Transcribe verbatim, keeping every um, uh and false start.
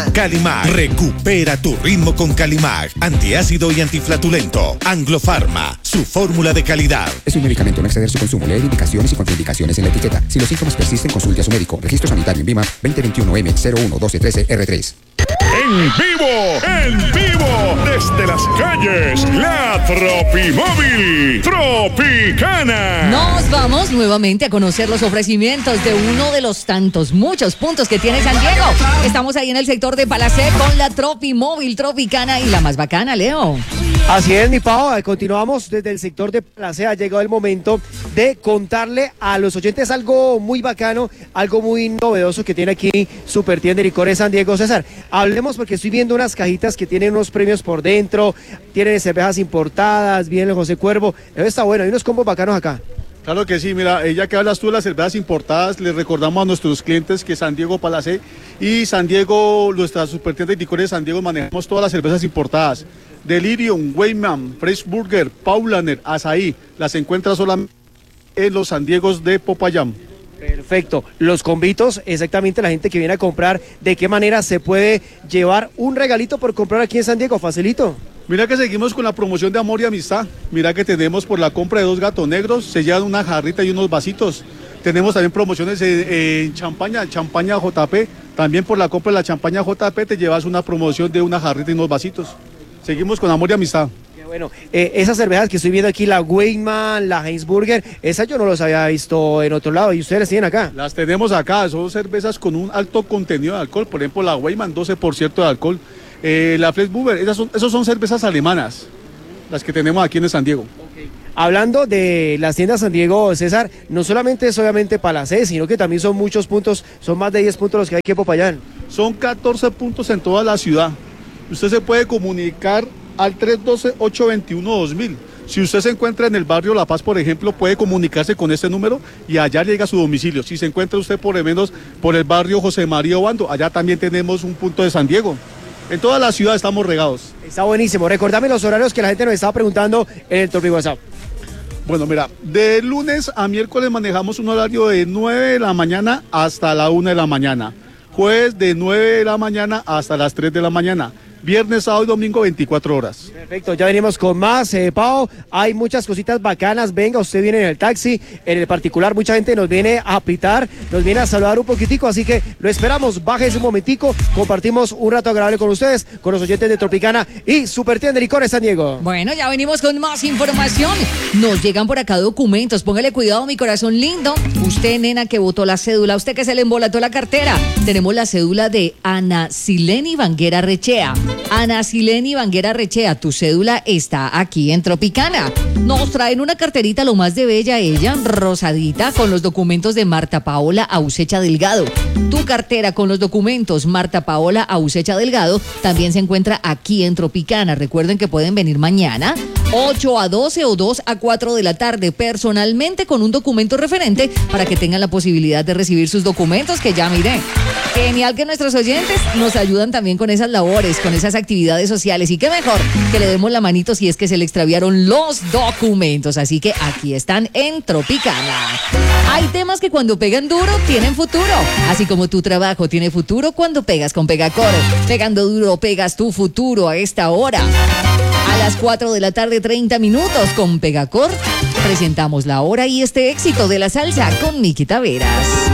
Calimag, recupera tu ritmo con Calimag, antiácido y antiflatulento. Anglofarma, su fórmula de calidad. Es un medicamento, no exceder su consumo. Leer indicaciones y contraindicaciones en la etiqueta. Si los síntomas persisten, consulte a su médico. Registro sanitario en Vima veinte veintiuno M cero uno doce trece R tres. En vivo, en vivo, desde las calles, la Tropimóvil Tropicana. Nos vamos nuevamente a conocer los ofrecimientos de uno de los tantos, muchos puntos que tiene San Diego. Estamos ahí en el sector de Palacé con la Tropimóvil Tropicana y la más bacana, Leo. Así es, mi Pau, continuamos desde el sector de Palacé. Ha llegado el momento de contarle a los oyentes algo muy bacano, algo muy novedoso que tiene aquí Super Tienda Licores San Diego. César, hablemos porque estoy viendo unas cajitas que tienen unos premios por dentro, tienen cervezas importadas, viene el José Cuervo. Eso está bueno, hay unos combos bacanos acá. Claro que sí, mira, ya que hablas tú de las cervezas importadas, les recordamos a nuestros clientes que San Diego Palacé y San Diego, nuestra Supertienda de Licores de San Diego, manejamos todas las cervezas importadas. Delirium, Weyman, Fresh Burger, Paulaner, Azaí, las encuentras solamente en los San Diegos de Popayán. Perfecto, los convitos, exactamente la gente que viene a comprar, ¿de qué manera se puede llevar un regalito por comprar aquí en San Diego? Facilito. Mira que seguimos con la promoción de amor y amistad. Mira que tenemos por la compra de dos gatos negros, se llevan una jarrita y unos vasitos. Tenemos también promociones en, en champaña, champaña J P. También por la compra de la champaña J P te llevas una promoción de una jarrita y unos vasitos. Seguimos con amor y amistad. Qué bueno, eh, esas cervezas que estoy viendo aquí, la Weyman, la Heinzburger, esas yo no los había visto en otro lado y ustedes las tienen acá. Las tenemos acá, son cervezas con un alto contenido de alcohol. Por ejemplo, la Weyman, doce por ciento de alcohol. Eh, la Fresh Burger, esas son, esas son cervezas alemanas, las que tenemos aquí en San Diego. Okay. Hablando de las tiendas San Diego, César, no solamente es obviamente Palacé, sino que también son muchos puntos, son más de diez puntos los que hay aquí en Popayán. Son catorce puntos en toda la ciudad. Usted se puede comunicar al tres uno dos, ocho dos uno, dos mil. Si usted se encuentra en el barrio La Paz, por ejemplo, puede comunicarse con este número y allá llega a su domicilio. Si se encuentra usted por lo menos por el barrio José María Obando, allá también tenemos un punto de San Diego. En toda la ciudad estamos regados. Está buenísimo. Recordame los horarios que la gente nos estaba preguntando en el Tropi WhatsApp. Bueno, mira, de lunes a miércoles manejamos un horario de nueve de la mañana hasta la una de la mañana. Jueves de nueve de la mañana hasta las tres de la mañana. Viernes, sábado y domingo, veinticuatro horas. Perfecto, ya venimos con más, eh, Pau. Hay muchas cositas bacanas. Venga, usted viene en el taxi, en el particular, mucha gente nos viene a apitar, nos viene a saludar un poquitico, así que lo esperamos. Bájese un momentico, compartimos un rato agradable con ustedes, con los oyentes de Tropicana y Super Tienda Licores San Diego. Bueno, ya venimos con más información. Nos llegan por acá documentos. Póngale cuidado, mi corazón lindo. Usted, nena, que votó la cédula, usted que se le embolató la cartera. Tenemos la cédula de Ana Sileni Vanguera Rechea. Ana Sileni Vanguera Rechea, tu cédula está aquí en Tropicana. Nos traen una carterita lo más de bella ella, rosadita, con los documentos de Marta Paola Ausecha Delgado. Tu cartera con los documentos Marta Paola Ausecha Delgado también se encuentra aquí en Tropicana. Recuerden que pueden venir mañana, ocho a doce o dos a cuatro de la tarde, personalmente con un documento referente para que tengan la posibilidad de recibir sus documentos, que ya miren. Genial que nuestros oyentes nos ayudan también con esas labores, con esas actividades sociales, y qué mejor que le demos la manito si es que se le extraviaron los documentos. Así que aquí están en Tropicana. Hay temas que cuando pegan duro tienen futuro, así como tu trabajo tiene futuro cuando pegas con Pegacor. Pegando duro pegas tu futuro a esta hora. A las cuatro de la tarde, treinta minutos, con Pegacor presentamos la hora y este éxito de la salsa con Miki Taveras.